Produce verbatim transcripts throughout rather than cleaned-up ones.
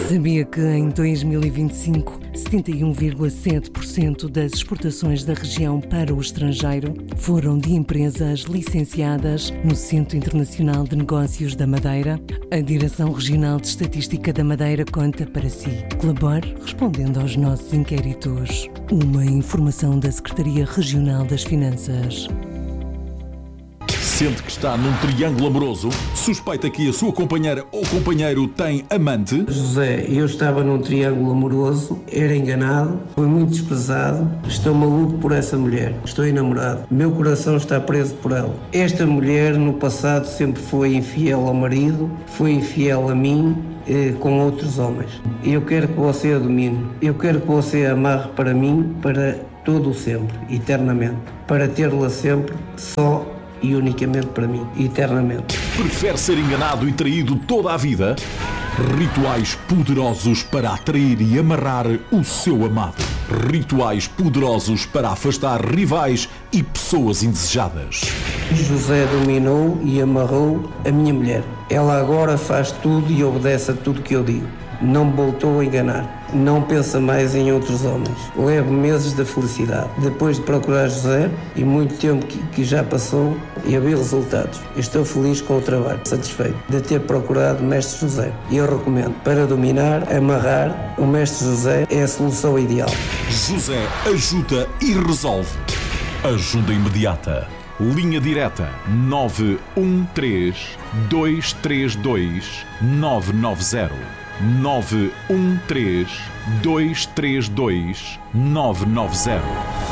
Sabia que em dois mil e vinte e cinco, setenta e um vírgula sete por cento das exportações da região para o estrangeiro foram de empresas licenciadas no Centro Internacional de Negócios da Madeira? A Direção Regional de Estatística da Madeira conta para si. Colabore respondendo aos nossos inquéritos. Uma informação da Secretaria Regional das Finanças. Sente que está num triângulo amoroso? Suspeita que a sua companheira ou companheiro tem amante? José, eu estava num triângulo amoroso, era enganado, fui muito desprezado, estou maluco por essa mulher, estou enamorado, meu coração está preso por ela. Esta mulher no passado sempre foi infiel ao marido, foi infiel a mim, eh, com outros homens. Eu quero que você a domine, eu quero que você a amarre para mim, para todo o sempre, eternamente, para tê-la sempre só e unicamente para mim, eternamente. Prefere ser enganado e traído toda a vida? Rituais poderosos para atrair e amarrar o seu amado. Rituais poderosos para afastar rivais e pessoas indesejadas. José dominou e amarrou a minha mulher. Ela agora faz tudo e obedece a tudo que eu digo. Não me voltou a enganar. Não pensa mais em outros homens. Levo meses da felicidade. Depois de procurar José, e muito tempo que, que já passou, e haver resultados. Estou feliz com o trabalho, satisfeito de ter procurado o Mestre José. E eu recomendo, para dominar, amarrar, o Mestre José é a solução ideal. José ajuda e resolve. Ajuda imediata. Linha direta nove um três, dois três dois, nove nove zero. nove um três, dois três dois, nove nove zero.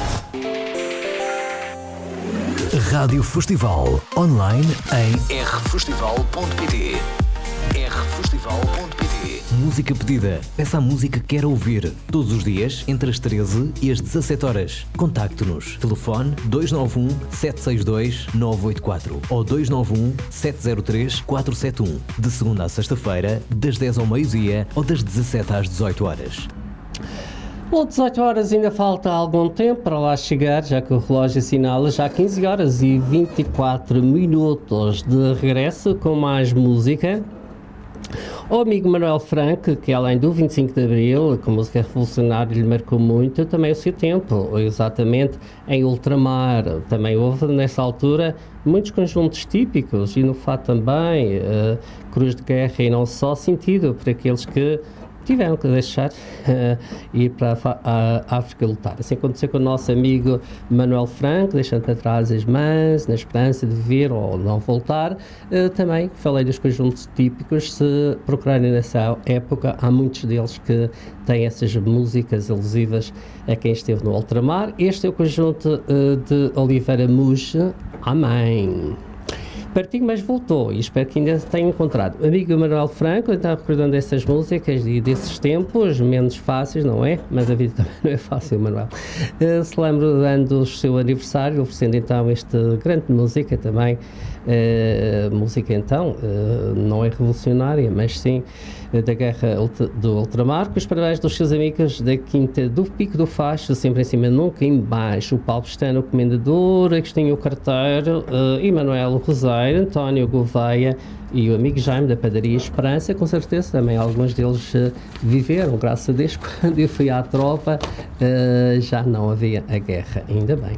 Rádio Festival, online em r festival ponto p t. r festival ponto p t. Música pedida. Peça a música que quer ouvir. Todos os dias, entre as treze e as dezassete horas. Contacte-nos. Telefone dois nove um, sete seis dois, nove oito quatro ou dois nove um, sete zero três, quatro sete um. De segunda a sexta-feira, das dez ao meio-dia ou das dezassete às dezoito horas. Bom, dezoito horas ainda falta algum tempo para lá chegar, já que o relógio assinala já quinze horas e vinte e quatro minutos de regresso com mais música. O amigo Manuel Franco, que além do vinte e cinco de Abril, que a música revolucionária lhe marcou muito, também o seu tempo, exatamente em Ultramar. Também houve, nessa altura, muitos conjuntos típicos e no fado também, uh, Cruz de Guerra e não só, sentido para aqueles que tiveram que deixar uh, ir para a, a África lutar. Assim aconteceu com o nosso amigo Manuel Franco, deixando para trás as mães, na esperança de vir ou não voltar. Uh, também falei dos conjuntos típicos, se procurarem nessa época, há muitos deles que têm essas músicas alusivas a quem esteve no Ultramar. Este é o conjunto uh, de Oliveira Muge, Amém. Partiu, mas voltou, e espero que ainda tenha encontrado. Amigo Manuel Franco, então recordando essas músicas e desses tempos, menos fáceis, não é? Mas a vida também não é fácil, Manuel. Uh, se lembra dando o seu aniversário, oferecendo então esta grande música também. Uh, música então, uh, não é revolucionária, mas sim uh, da Guerra do Ultramar, com os parabéns dos seus amigos da Quinta do Pico do Facho, sempre em cima, nunca em baixo. O Paulo Pestano, o Comendador, Agostinho Carteiro, uh, Emanuel Rosário, António Gouveia e o amigo Jaime da Padaria Esperança. Com certeza também alguns deles uh, viveram, graças a Deus. Quando eu fui à tropa uh, já não havia a guerra, ainda bem.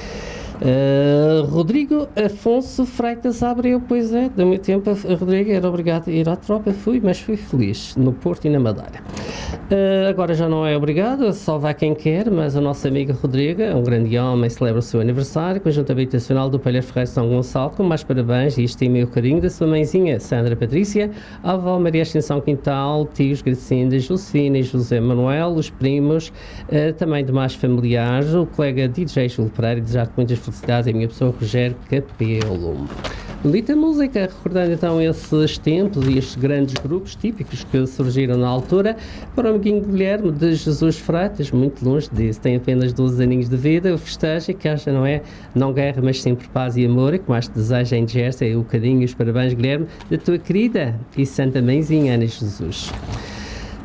Uh, Rodrigo Afonso Freitas Abreu, pois é, do meu tempo, Rodrigo, era obrigado a ir à tropa, fui, mas fui feliz, no Porto e na Madeira. Uh, agora já não é obrigado, só vai quem quer, mas a nossa amiga Rodrigo, um grande homem, celebra o seu aniversário, conjunto habitacional do Palheiro Ferreira São Gonçalo, com mais parabéns e estima e o carinho da sua mãezinha, Sandra Patrícia, a avó Maria Ascensão Quintal, tios Gracinda, Josefina e José Manuel, os primos, uh, também demais familiares, o colega D J Júlio Pereira, e desejar-te muitas felicidades, a minha pessoa Rogério Capelo. Bonita música, recordando então esses tempos e estes grandes grupos típicos que surgiram na altura. Para o amiguinho Guilherme de Jesus Freitas, muito longe disso, tem apenas doze aninhos de vida, o festeja, que acha, não é, não guerra, mas sempre paz e amor, e que mais te deseja em gesto é o bocadinho e os parabéns, Guilherme, da tua querida e santa mãezinha Ana Jesus.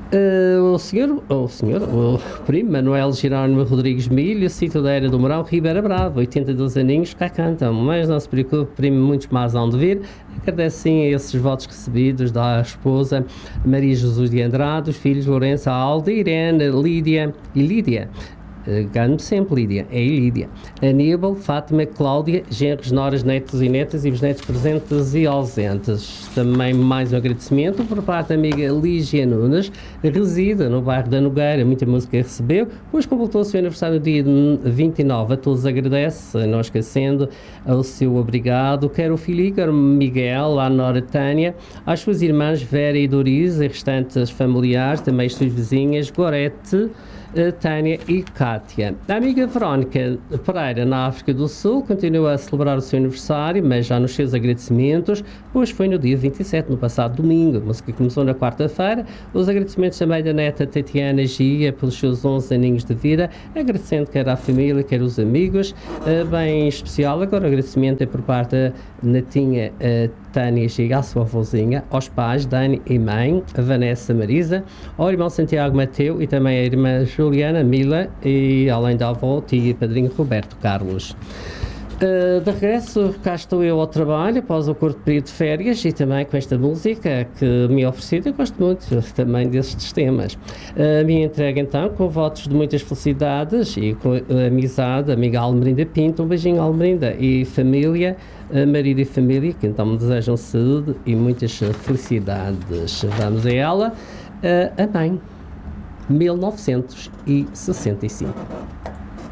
Uh, o senhor, o senhor, o primo Manuel Jerónimo Rodrigues Milho, sítio da Era do Mourão, Ribeira Brava, oitenta e dois aninhos, cá cantam, mas não se preocupe, primo, muitos mais hão de vir. Agradece sim a esses votos recebidos da esposa Maria Jesus de Andrade, os filhos Lourenço, Alda, Irene, Lídia e Lídia. Ganho sempre, Lídia, é Lídia. Aníbal, Fátima, Cláudia, genros, noras, netos e netas e bisnetos presentes e ausentes. Também mais um agradecimento por parte da amiga Lígia Nunes, reside no bairro da Nogueira, muita música recebeu, pois completou o seu aniversário no dia vinte e nove. A todos agradece, não esquecendo ao seu obrigado, quer o filho Igor Miguel, à nora Tânia, às suas irmãs Vera e Doriz, e restantes familiares, também as suas vizinhas, Gorete, Tânia e Kátia. A amiga Verónica Pereira, na África do Sul, continua a celebrar o seu aniversário, mas já nos seus agradecimentos, pois foi no dia vinte e sete, no passado domingo. A música começou na quarta-feira. Os agradecimentos também da neta Tatiana Gia pelos seus onze aninhos de vida, agradecendo quer à família, quer aos amigos. Bem especial, agora o agradecimento é por parte da netinha Tânia Giga, a sua avózinha, aos pais, Dani e mãe, a Vanessa Marisa, ao irmão Santiago Mateu e também a irmã Juliana Mila e, além da avó, tia e padrinho Roberto Carlos. Uh, de regresso, cá estou eu ao trabalho após o curto período de férias e também com esta música que me é oferecida. Eu gosto muito também destes temas. A uh, minha entrega então com votos de muitas felicidades e com a amizade, amiga Almerinda Pinto, um beijinho Almerinda e família, uh, marido e família, que então me desejam saúde e muitas felicidades. Vamos a ela, uh, a mãe, mil novecentos e sessenta e cinco.